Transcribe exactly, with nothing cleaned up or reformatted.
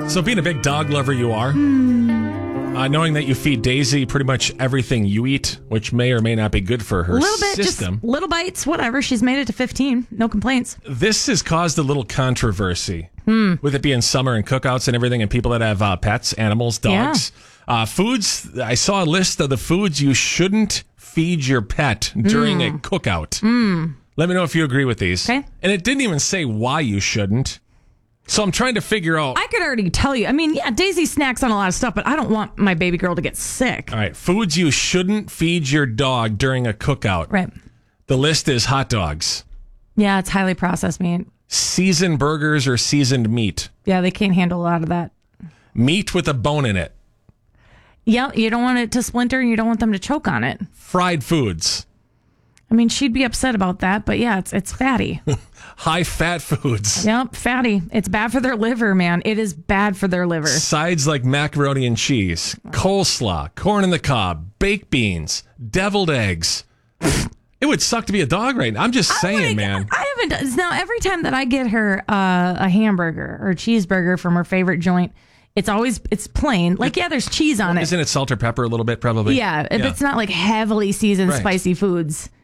So being a big dog lover you are, uh, knowing that you feed Daisy pretty much everything you eat, which may or may not be good for her A little bit, system. just little bites, whatever. She's made it to fifteen. No complaints. This has caused a little controversy Hmm. with it being summer and cookouts and everything, and people that have uh, pets, animals, dogs. Uh, foods, I saw a list of the foods you shouldn't feed your pet during Mm. a cookout. Mm. Let me know if you agree with these. Okay. And it didn't even say why you shouldn't. So I'm trying to figure out. I could already tell you. I mean, yeah, Daisy snacks on a lot of stuff, but I don't want my baby girl to get sick. All right, foods you shouldn't feed your dog during a cookout. Right. The list is hot dogs, Yeah, it's highly processed meat. seasoned burgers or seasoned meat, Yeah, they can't handle a lot of that. meat with a bone in it, Yeah, you don't want it to splinter and you don't want them to choke on it. fried foods, I mean, she'd be upset about that, but yeah, it's it's fatty. high fat foods, Yep, fatty. It's bad for their liver, man. It is bad for their liver. sides like macaroni and cheese, coleslaw, corn on the cob, baked beans, deviled eggs. It would suck to be a dog right now. I'm just saying, man. I haven't done now. Every time that I get her uh, a hamburger or a cheeseburger from her favorite joint, it's always it's plain. Like, yeah, there's cheese on it. Isn't it salt or pepper a little bit, probably? Yeah, if it's not like heavily seasoned Right. spicy foods.